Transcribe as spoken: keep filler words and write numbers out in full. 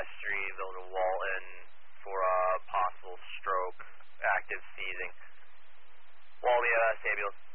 five three, Villa Walton for a possible stroke, active seizing. Walia, Samuel.